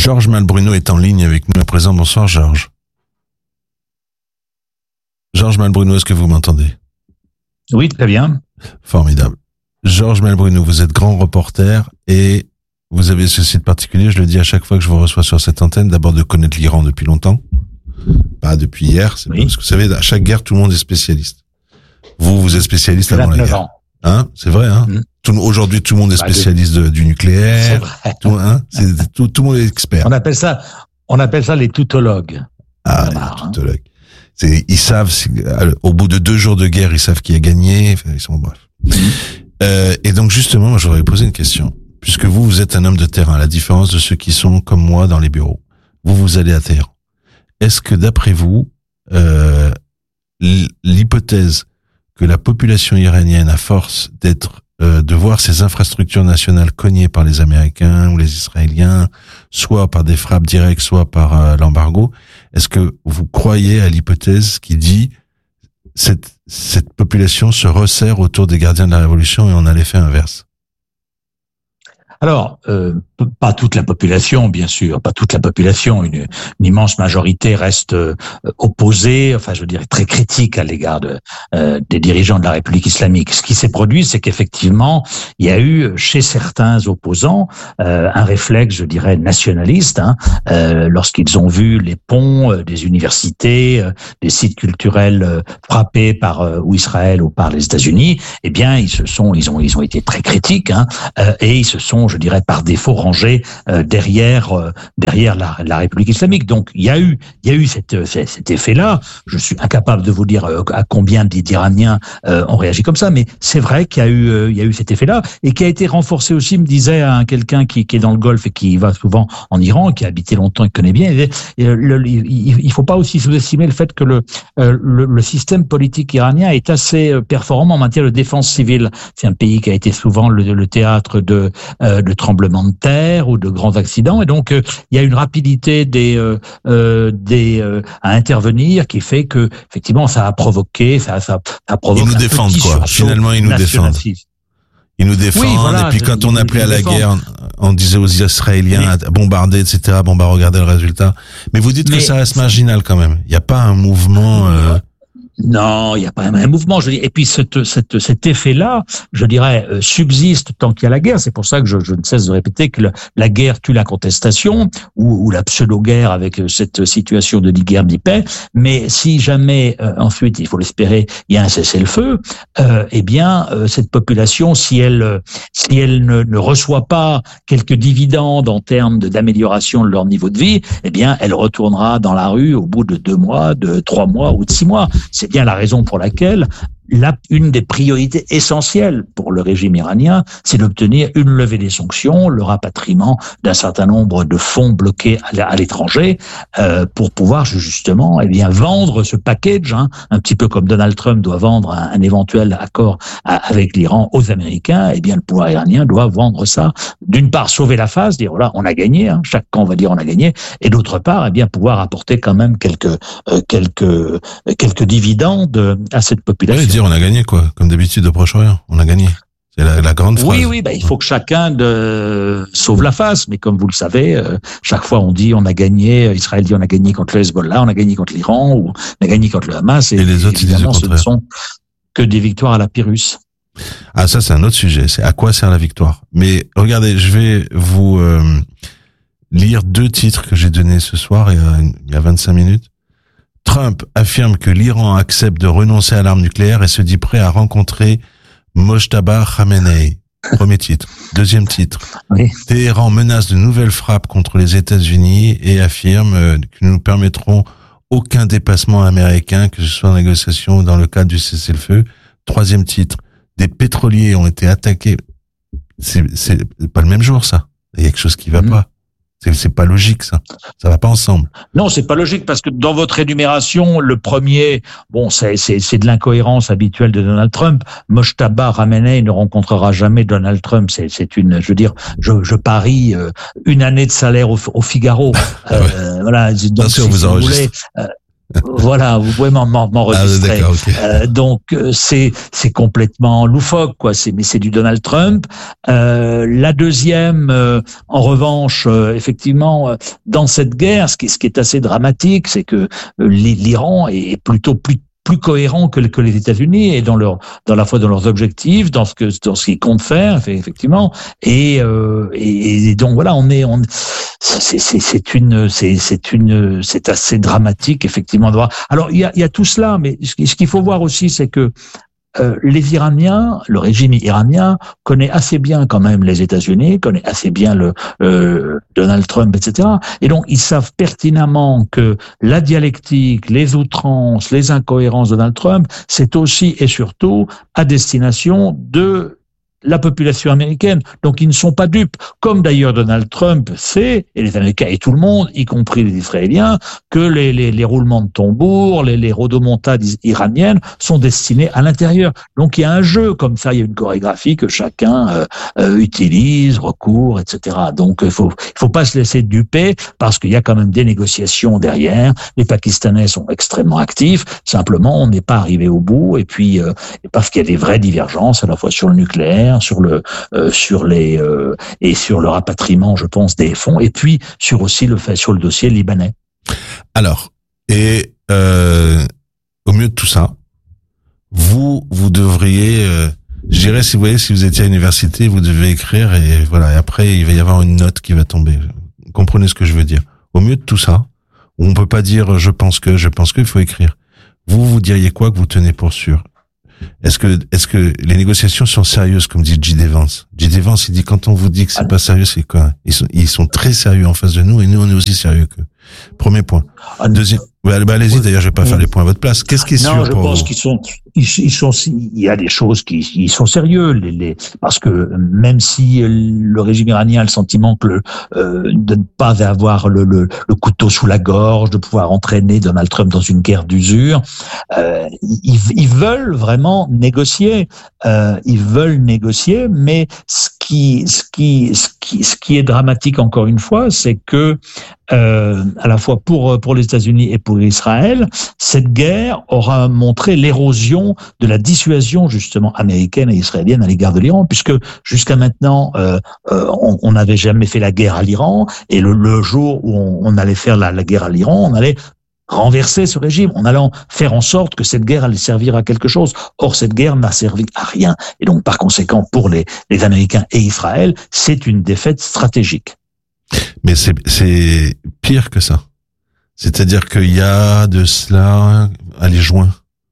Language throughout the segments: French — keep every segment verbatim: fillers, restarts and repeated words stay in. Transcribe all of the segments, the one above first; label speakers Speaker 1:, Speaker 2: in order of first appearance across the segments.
Speaker 1: Georges Malbruno est en ligne avec nous à présent. Bonsoir Georges. Georges Malbruno, est-ce que vous m'entendez?
Speaker 2: Oui, très bien.
Speaker 1: Formidable. Georges Malbruno, vous êtes grand reporter et vous avez ceci de particulier, je le dis à chaque fois que je vous reçois sur cette antenne, d'abord de connaître l'Iran depuis longtemps, pas depuis hier, c'est oui. Parce que vous savez, à chaque guerre, tout le monde est spécialiste. Vous, vous êtes spécialiste avant la guerre. Ans. Hein, c'est vrai, hein. Mmh. Tout, aujourd'hui, tout le monde est spécialiste de, du nucléaire. C'est vrai. Tout, hein, c'est, tout, tout le monde est expert.
Speaker 2: On appelle ça, on appelle ça les toutologues.
Speaker 1: Ah, les hein. toutologues. C'est, ils savent, au bout de deux jours de guerre, ils savent qui a gagné. Enfin, ils sont bref. Mmh. Euh, et donc justement, moi, j'aurais posé une question. Puisque vous, vous êtes un homme de terrain, à la différence de ceux qui sont comme moi dans les bureaux. Vous, vous allez à Téhéran. Est-ce que d'après vous, euh, l'hypothèse que la population iranienne, à force d'être, euh, de voir ses infrastructures nationales cognées par les Américains ou les Israéliens, soit par des frappes directes, soit par euh, l'embargo, est-ce que vous croyez à l'hypothèse qui dit cette cette population se resserre autour des gardiens de la révolution et on a l'effet inverse?
Speaker 2: Alors, euh, pas toute la population, bien sûr, pas toute la population. Une, une immense majorité reste euh, opposée, enfin, je veux dire, très critique à l'égard de, euh, des dirigeants de la République islamique. Ce qui s'est produit, c'est qu'effectivement, il y a eu chez certains opposants euh, un réflexe, je dirais, nationaliste, hein, euh, lorsqu'ils ont vu les ponts euh, des universités, euh, des sites culturels euh, frappés par euh, ou Israël ou par les États-Unis. Eh bien, ils se sont, ils ont, ils ont été très critiques, hein, euh, et ils se sont, je dirais, par défaut rangés euh, derrière euh, derrière la, la République islamique. Donc il y a eu il y a eu cette, cet, cet effet-là. Je suis incapable de vous dire euh, à combien d'Iraniens euh, ont réagi comme ça, mais c'est vrai qu'il y a eu euh, il y a eu cet effet-là et qui a été renforcé aussi, me disait hein, quelqu'un qui, qui est dans le Golfe et qui va souvent en Iran, qui a habité longtemps et qui connaît bien. Et, et, le, il, il faut pas aussi sous-estimer le fait que le, euh, le le système politique iranien est assez performant en matière de défense civile. C'est un pays qui a été souvent le, le théâtre de euh, de tremblements de terre ou de grands accidents, et donc euh, il y a une rapidité des euh, euh, des euh, à intervenir qui fait que effectivement ça a provoqué ça ça, ça provoque
Speaker 1: ils nous défendent quoi finalement ils nous défendent ils nous défendent oui, voilà, et puis quand on appelait à la défendent. guerre on disait aux Israéliens mais, bombarder etc bon bah regardez le résultat mais vous dites mais, que ça reste marginal quand même il n'y a pas un mouvement euh...
Speaker 2: Non, il n'y a pas un mouvement. Je dis, et puis cette, cette, cet effet-là, je dirais, euh, subsiste tant qu'il y a la guerre. C'est pour ça que je, je ne cesse de répéter que le, la guerre tue la contestation, ou, ou la pseudo-guerre avec cette situation de ni guerre ni paix. Mais si jamais euh, ensuite, il faut l'espérer, il y a un cessez-le-feu, euh, eh bien, euh, cette population, si elle, si elle ne, ne reçoit pas quelques dividendes en termes de, d'amélioration de leur niveau de vie, eh bien, elle retournera dans la rue au bout de deux mois, de trois mois ou de six mois. C'est bien la raison pour laquelle la, une des priorités essentielles pour le régime iranien, c'est d'obtenir une levée des sanctions, le rapatriement d'un certain nombre de fonds bloqués à l'étranger, euh, pour pouvoir justement, eh bien, vendre ce package, hein, un petit peu comme Donald Trump doit vendre un, un éventuel accord à, avec l'Iran aux Américains. Eh bien, le pouvoir iranien doit vendre ça. D'une part, sauver la face, dire voilà, on a gagné, hein, chaque camp va dire on a gagné, et d'autre part, eh bien, pouvoir apporter quand même quelques euh, quelques euh, quelques dividendes à cette population.
Speaker 1: Oui, on a gagné quoi, comme d'habitude au Proche-Orient, on a gagné. C'est la, la grande phrase.
Speaker 2: Oui, oui, bah, il faut que chacun de, sauve la face, mais comme vous le savez, euh, chaque fois on dit on a gagné, Israël dit on a gagné contre le Hezbollah, on a gagné contre l'Iran, ou on a gagné contre le Hamas, et,
Speaker 1: et les autres
Speaker 2: évidemment
Speaker 1: ce
Speaker 2: ne sont que des victoires à la Pyrrhus.
Speaker 1: Ah ça c'est un autre sujet, c'est à quoi sert la victoire. Mais regardez, je vais vous euh, lire deux titres que j'ai donnés ce soir, il y a, il y a vingt-cinq minutes. Trump affirme que l'Iran accepte de renoncer à l'arme nucléaire et se dit prêt à rencontrer Mojtaba Khamenei. Premier titre. Deuxième titre. Oui. Téhéran menace de nouvelles frappes contre les États-Unis et affirme que nous ne permettrons aucun dépassement américain, que ce soit en négociation ou dans le cadre du cessez-le-feu. Troisième titre. Des pétroliers ont été attaqués. C'est, c'est pas le même jour, ça. Il y a quelque chose qui va mmh. pas. C'est, c'est pas logique, ça. Ça va pas ensemble.
Speaker 2: Non, c'est pas logique parce que dans votre énumération, le premier, bon, c'est, c'est, c'est de l'incohérence habituelle de Donald Trump. Mojtaba Khamenei ne rencontrera jamais Donald Trump. C'est, c'est une, je veux dire, je, je parie euh, une année de salaire au, au Figaro.
Speaker 1: Ah ouais. euh, voilà. Donc,
Speaker 2: Bien sûr,
Speaker 1: si, vous si enregistrez.
Speaker 2: Vous voulez, euh, Voilà, vous pouvez m'en, m'en, m'enregistrer.
Speaker 1: Ah, okay.
Speaker 2: euh, donc c'est c'est complètement loufoque, quoi. C'est mais c'est du Donald Trump. Euh, la deuxième, euh, en revanche, euh, effectivement, euh, dans cette guerre, ce qui ce qui est assez dramatique, c'est que euh, l'Iran est plutôt plus plus cohérent que, que les États-Unis et dans leur dans la fois dans leurs objectifs, dans ce que dans ce qu'ils comptent faire, effectivement. Et, euh, et, et donc voilà, on est on c'est c'est c'est une c'est c'est une c'est assez dramatique effectivement de voir. Alors il y a il y a tout cela, mais ce qu'il faut voir aussi, c'est que Euh, les Iraniens, le régime iranien connaît assez bien quand même les États-Unis, connaît assez bien le euh, Donald Trump, et cetera. Et donc ils savent pertinemment que la dialectique, les outrances, les incohérences de Donald Trump, c'est aussi et surtout à destination de la population américaine. Donc ils ne sont pas dupes, comme d'ailleurs Donald Trump sait, et les Américains et tout le monde, y compris les Israéliens, que les, les, les roulements de tambour, les, les rodomontades iraniennes sont destinés à l'intérieur. Donc il y a un jeu comme ça, il y a une chorégraphie que chacun euh, euh, utilise, recourt, et cetera. Donc il faut il faut pas se laisser duper parce qu'il y a quand même des négociations derrière. Les Pakistanais sont extrêmement actifs. Simplement, on n'est pas arrivé au bout. Et puis euh, parce qu'il y a des vraies divergences à la fois sur le nucléaire, sur le euh, sur les euh, et sur le rapatriement, je pense, des fonds, et puis sur aussi le fait sur le dossier libanais.
Speaker 1: Alors, et euh, au milieu de tout ça, vous vous devriez, euh, je dirais, si vous voyez, si vous étiez à l'université, vous devez écrire et voilà. Et après, il va y avoir une note qui va tomber. Vous comprenez ce que je veux dire? Au milieu de tout ça, où on peut pas dire je pense que, je pense que, il faut écrire. Vous vous diriez quoi que vous tenez pour sûr? Est-ce que, est-ce que les négociations sont sérieuses, comme dit J D Vance? J D Vance, il dit, quand on vous dit que c'est pas sérieux, c'est quoi? Ils sont, ils sont très sérieux en face de nous, et nous, on est aussi sérieux qu'eux. Premier point. Deuxième, bah, bah allez-y, d'ailleurs, je vais pas faire les points à votre place. Qu'est-ce qui est sûr
Speaker 2: non, je
Speaker 1: pour
Speaker 2: pense
Speaker 1: vous?
Speaker 2: qu'ils sont, ils, ils sont, il y a des choses qui, ils sont sérieux, les, les, parce que même si le régime iranien a le sentiment que le, euh, de ne pas avoir le, le, le couteau sous la gorge, de pouvoir entraîner Donald Trump dans une guerre d'usure, euh, ils, ils veulent vraiment négocier, euh, ils veulent négocier, mais ce qui, ce qui, ce qui, ce qui est dramatique encore une fois, c'est que Euh, à la fois pour pour les États-Unis et pour Israël, cette guerre aura montré l'érosion de la dissuasion justement américaine et israélienne à l'égard de l'Iran, puisque jusqu'à maintenant euh, euh, on n'avait jamais fait la guerre à l'Iran, et le, le jour où on, on allait faire la, la guerre à l'Iran, on allait renverser ce régime, en allant faire en sorte que cette guerre allait servir à quelque chose. Or, cette guerre n'a servi à rien. Et donc, par conséquent, pour les, les Américains et Israël, c'est une défaite stratégique.
Speaker 1: Mais c'est, c'est pire que ça. C'est-à-dire qu'il y a de cela, allez, juin.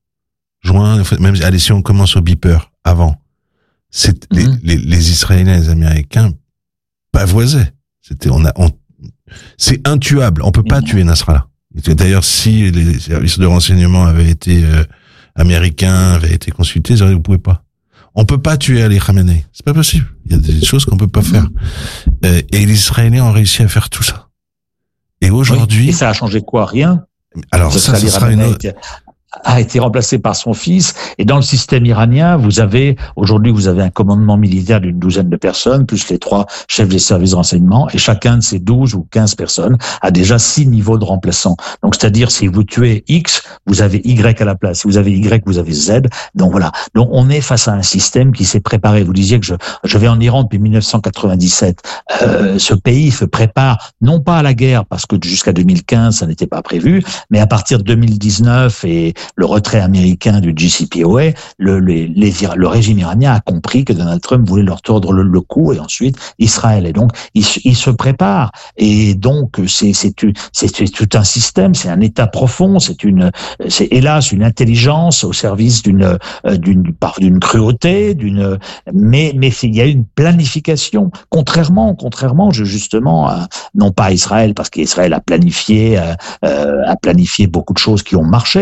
Speaker 1: Juin, même, allez, si on commence au beeper, avant. C'est, mm-hmm. les, les, les Israéliens et les Américains pavoisaient. C'était, on a, on, c'est intuable. On peut pas mm-hmm. tuer Nasrallah. D'ailleurs, si les services de renseignement avaient été, euh, américains, avaient été consultés, ils auraient, vous pouvez pas. On peut pas tuer Ali Khamenei. C'est pas possible. Il y a des choses qu'on peut pas faire. Euh, et les Israéliens ont réussi à faire tout ça. Et aujourd'hui.
Speaker 2: Oui, et ça a changé quoi? Rien.
Speaker 1: Alors, ça, ça sera une autre.
Speaker 2: A été remplacé par son fils. Et dans le système iranien, vous avez, aujourd'hui, vous avez un commandement militaire d'une douzaine de personnes, plus les trois chefs des services de renseignement, et chacun de ces douze ou quinze personnes a déjà six niveaux de remplaçants. Donc, c'est-à-dire, si vous tuez X, vous avez Y à la place. Si vous avez Y, vous avez Z. Donc, voilà. Donc, on est face à un système qui s'est préparé. Vous disiez que je, je vais en Iran depuis mille neuf cent quatre-vingt-dix-sept. Euh, ce pays se prépare, non pas à la guerre, parce que jusqu'à deux mille quinze, ça n'était pas prévu, mais à partir de deux mille dix-neuf et le retrait américain du J C P O A, le, les, les, le régime iranien a compris que Donald Trump voulait leur tordre le, le cou, et ensuite Israël. Et donc, il, il se prépare. Et donc, c'est, c'est, c'est, c'est tout un système, c'est un état profond, c'est une, c'est hélas une intelligence au service d'une, d'une, d'une cruauté, d'une, mais, mais il y a une planification. Contrairement, contrairement, justement, à, non pas à Israël, parce qu'Israël a planifié, euh, a planifié beaucoup de choses qui ont marché, mais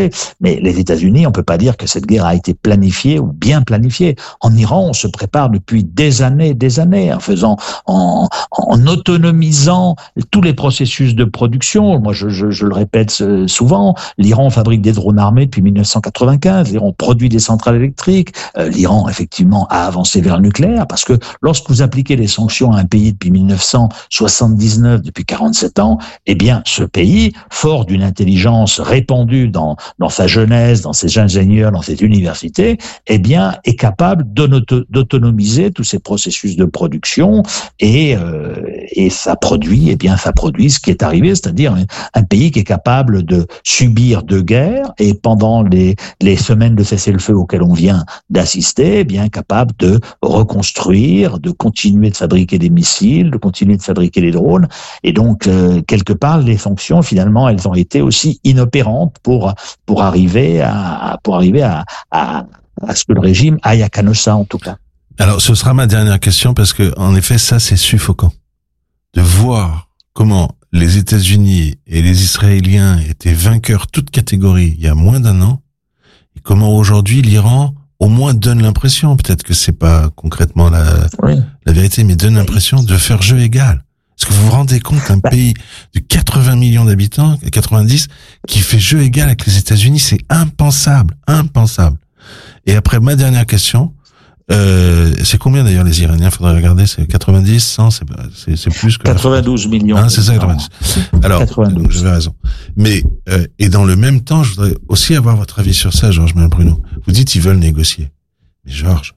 Speaker 2: Mais les États-Unis, on peut pas dire que cette guerre a été planifiée ou bien planifiée. En Iran, on se prépare depuis des années, des années, en faisant, en, en autonomisant tous les processus de production. Moi, je, je, je le répète souvent, l'Iran fabrique des drones armés depuis mille neuf cent quatre-vingt-quinze. L'Iran produit des centrales électriques. Euh, L'Iran, effectivement, a avancé vers le nucléaire parce que lorsque vous appliquez les sanctions à un pays depuis mille neuf cent soixante-dix-neuf, depuis quarante-sept ans, eh bien, ce pays, fort d'une intelligence répandue dans, dans sa jeunesse, dans ses ingénieurs, dans ses universités, eh bien, est capable d'autonomiser tous ces processus de production et, euh, et ça produit, eh bien, ça produit ce qui est arrivé, c'est-à-dire un, un pays qui est capable de subir deux guerres et pendant les, les semaines de cessez-le-feu auxquelles on vient d'assister, eh bien, capable de reconstruire, de continuer de fabriquer des missiles, de continuer de fabriquer des drones. Et donc, euh, quelque part, les sanctions, finalement, elles ont été aussi inopérantes pour pour arriver à pour arriver à à, à ce que le régime aille à Canossa, en tout cas.
Speaker 1: Alors, ce sera ma dernière question parce que, en effet, ça, c'est suffocant de voir comment les États-Unis et les Israéliens étaient vainqueurs toutes catégories il y a moins d'un an, et comment aujourd'hui l'Iran au moins donne l'impression, peut-être que c'est pas concrètement la, oui. la vérité, mais donne l'impression de faire jeu égal. Est-ce que vous vous rendez compte d'un pays de quatre-vingts millions d'habitants, quatre-vingt-dix, qui fait jeu égal avec les États-Unis? C'est impensable, impensable. Et après, ma dernière question, euh, c'est combien d'ailleurs les Iraniens? Faudrait regarder, c'est quatre-vingt-dix, cent, c'est, c'est, c'est plus que...
Speaker 2: quatre-vingt-douze millions.
Speaker 1: Hein, c'est ça, quatre-vingt-dix. Alors, quatre-vingt-douze. Donc, j'avais raison. Mais, euh, et dans le même temps, je voudrais aussi avoir votre avis sur ça, Georges Malbruno. Vous dites, ils veulent négocier. Mais Georges,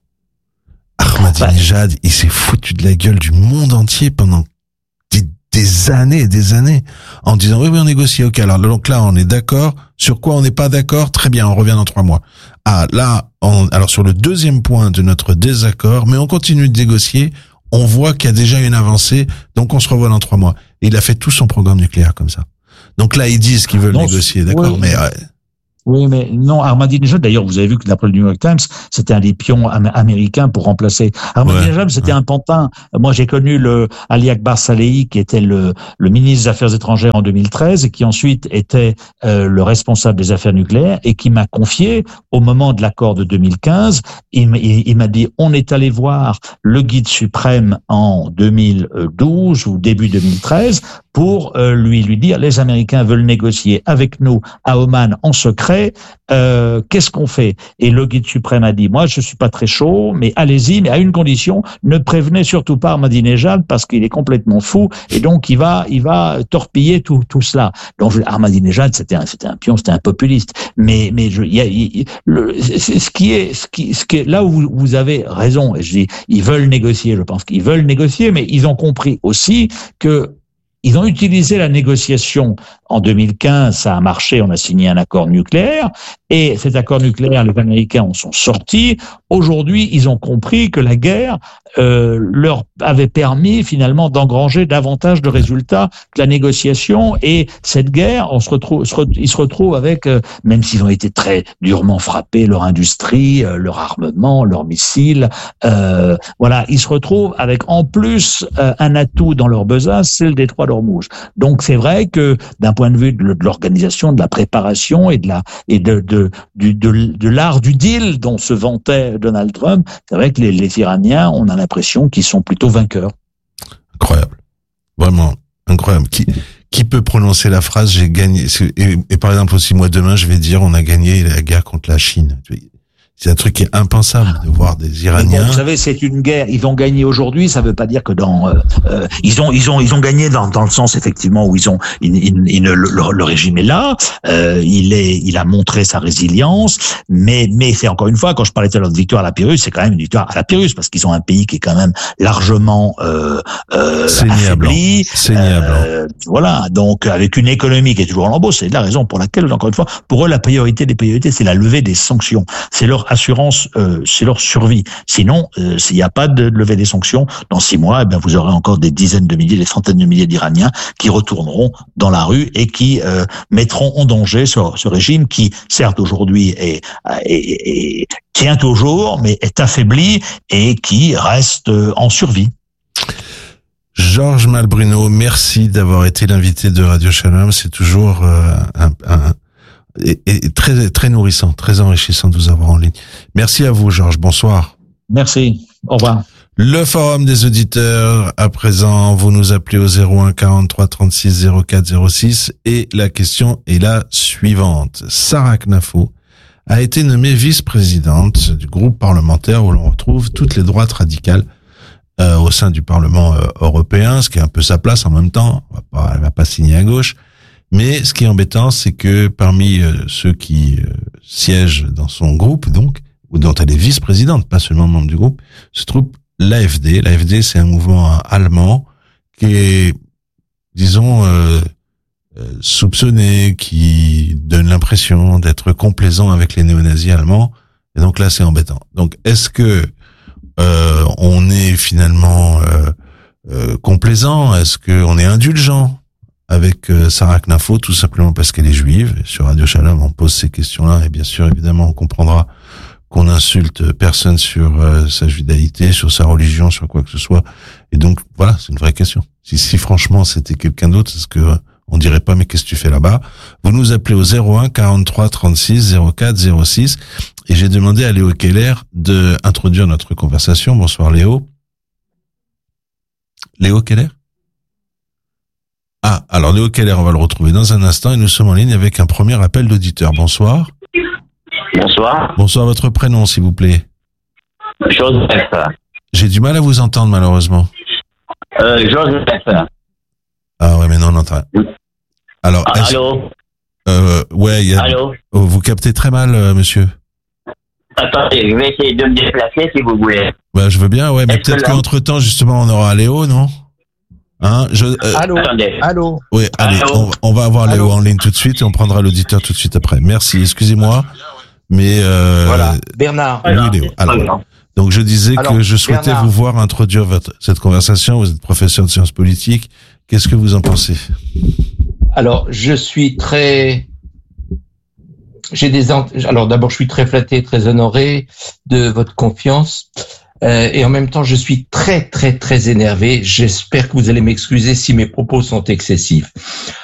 Speaker 1: Ahmadinejad, il s'est foutu de la gueule du monde entier pendant des, des années et des années, en disant, oui, oui, on négocie, ok, alors, donc là, on est d'accord. Sur quoi on n'est pas d'accord? Très bien, on revient dans trois mois. Ah, là, on, alors sur le deuxième point de notre désaccord, mais on continue de négocier, on voit qu'il y a déjà une avancée, donc on se revoit dans trois mois. Et il a fait tout son programme nucléaire comme ça. Donc là, ils disent qu'ils veulent non, négocier, d'accord, oui. mais... Euh,
Speaker 2: Oui, mais non, Ahmadinejad, d'ailleurs, vous avez vu que d'après le New York Times, c'était un des pions am- américains pour remplacer. Ahmadinejad, ouais, c'était ouais. un pantin. Moi, j'ai connu le Ali Akbar Salehi, qui était le, le ministre des Affaires étrangères en deux mille treize, et qui ensuite était euh, le responsable des affaires nucléaires, et qui m'a confié, au moment de l'accord de deux mille quinze, il, il, il m'a dit, on est allé voir le guide suprême en deux mille douze ou début deux mille treize pour euh, lui lui dire, les Américains veulent négocier avec nous à Oman en secret. Euh, qu'est-ce qu'on fait? Et le guide suprême a dit, moi je suis pas très chaud, mais allez-y, mais à une condition, ne prévenez surtout pas Ahmadinejad parce qu'il est complètement fou et donc il va il va torpiller tout tout cela. Donc Ahmadinejad c'était un c'était un pion, c'était un populiste. Mais mais je il y a il, le, c'est, ce qui est ce qui ce qui est là où vous, vous avez raison. Et je dis ils veulent négocier, je pense qu'ils veulent négocier, mais ils ont compris aussi que ils ont utilisé la négociation en deux mille quinze, ça a marché, on a signé un accord nucléaire, et cet accord nucléaire, les Américains en sont sortis. Aujourd'hui, ils ont compris que la guerre euh, leur avait permis finalement d'engranger davantage de résultats que la négociation, et cette guerre, on se retrouve, se re, ils se retrouvent avec, euh, même s'ils ont été très durement frappés, leur industrie, euh, leur armement, leurs missiles, euh, voilà, ils se retrouvent avec en plus euh, un atout dans leur besace, c'est le détroit d'Ormuz. Donc c'est vrai que d'un point de vue de l'organisation, de la préparation et de la et de de du, de, de l'art du deal dont se vantait Donald Trump, c'est vrai que les, les Iraniens, on a l'impression qu'ils sont plutôt vainqueurs.
Speaker 1: Incroyable, vraiment incroyable. Qui qui peut prononcer la phrase j'ai gagné? Et, et par exemple aussi moi demain je vais dire on a gagné la guerre contre la Chine. C'est un truc qui est impensable de voir des Iraniens.
Speaker 2: Bon, vous savez, c'est une guerre. Ils ont gagné aujourd'hui. Ça veut pas dire que dans euh, euh, ils ont ils ont ils ont gagné dans dans le sens effectivement où ils ont ils, ils, ils, le, le, le régime est là. Euh, il est il a montré sa résilience. Mais mais c'est encore une fois quand je parlais tout à l'heure de victoire à la Pyrrhus, c'est quand même une victoire à la Pyrrhus parce qu'ils ont un pays qui est quand même largement euh, euh, affaibli. Euh, voilà. Donc avec une économie qui est toujours en lambeaux, c'est la raison pour laquelle encore une fois pour eux la priorité des priorités c'est la levée des sanctions. C'est leur assurance, euh, c'est leur survie. Sinon, euh, s'il n'y a pas de levée des sanctions, dans six mois, eh bien, vous aurez encore des dizaines de milliers, des centaines de milliers d'Iraniens qui retourneront dans la rue et qui euh, mettront en danger ce, ce régime qui, certes, aujourd'hui est, est, est, tient toujours, mais est affaibli et qui reste en survie.
Speaker 1: Georges Malbruno, merci d'avoir été l'invité de Radio Shalom. C'est toujours euh, un, un et, et très très nourrissant, très enrichissant de vous avoir en ligne. Merci à vous, Georges. Bonsoir.
Speaker 2: Merci. Au revoir.
Speaker 1: Le forum des auditeurs, à présent, vous nous appelez au zéro un quarante-trois trente-six zéro quatre zéro six et la question est la suivante. Sarah Knafo a été nommée vice-présidente du groupe parlementaire où l'on retrouve toutes les droites radicales euh, au sein du Parlement euh, européen, ce qui est un peu sa place en même temps. On va pas, elle va pas signer à gauche. Mais ce qui est embêtant, c'est que parmi euh, ceux qui euh, siègent dans son groupe, donc, ou dont elle est vice-présidente, pas seulement membre du groupe, se trouve l'A F D. L'A F D, c'est un mouvement allemand qui est, disons, euh, euh, soupçonné, qui donne l'impression d'être complaisant avec les néo-nazis allemands. Et donc là, c'est embêtant. Donc, est-ce que euh, on est finalement euh, euh, complaisant? Est-ce qu'on est indulgent avec euh, Sarah Knafo, tout simplement parce qu'elle est juive? Et sur Radio Shalom, on pose ces questions-là, et bien sûr, évidemment, on comprendra qu'on insulte personne sur euh, sa judaïté, sur sa religion, sur quoi que ce soit. Et donc, voilà, c'est une vraie question. Si, si franchement c'était quelqu'un d'autre, est-ce que euh, on dirait pas, mais qu'est-ce que tu fais là-bas? Vous nous appelez au zéro un quarante-trois trente-six zéro quatre zéro six et j'ai demandé à Léo Keller de introduire notre conversation. Bonsoir Léo. Léo Keller? Ah, alors Léo Keller, on va le retrouver dans un instant et nous sommes en ligne avec un premier appel d'auditeur. Bonsoir.
Speaker 3: Bonsoir.
Speaker 1: Bonsoir, votre prénom, s'il vous plaît.
Speaker 3: Joseph.
Speaker 1: J'ai du mal à vous entendre, malheureusement.
Speaker 3: Euh, Joseph.
Speaker 1: Ah ouais, mais non, on entend. Alors,
Speaker 3: ah, allô?
Speaker 1: Euh, ouais, y a...
Speaker 3: Allô?
Speaker 1: Oh, vous captez très mal, euh, monsieur.
Speaker 3: Attendez, je vais essayer de me déplacer si vous voulez.
Speaker 1: Bah, je veux bien, ouais, mais peut-être
Speaker 3: là...
Speaker 1: qu'entre temps, justement, on aura Léo, non? Hein, je, euh...
Speaker 4: Allô?
Speaker 3: Attendez.
Speaker 4: Allô?
Speaker 1: Oui, allez,
Speaker 3: Allô?
Speaker 1: on, on va avoir Léo
Speaker 4: Allô?
Speaker 1: en ligne tout de suite et on prendra l'auditeur tout de suite après. Merci, excusez-moi, mais euh...
Speaker 4: Voilà, Bernard.
Speaker 1: Oui, Léo. Alors, donc je disais
Speaker 4: Alors,
Speaker 1: que je souhaitais
Speaker 4: Bernard.
Speaker 1: vous voir introduire votre, cette conversation. Vous êtes professeur de sciences politiques. Qu'est-ce que vous en pensez?
Speaker 4: Alors, je suis très... J'ai des... ent- Alors, d'abord, je suis très flatté, très honoré de votre confiance. Euh, et en même temps, je suis très, très, très énervé. J'espère que vous allez m'excuser si mes propos sont excessifs.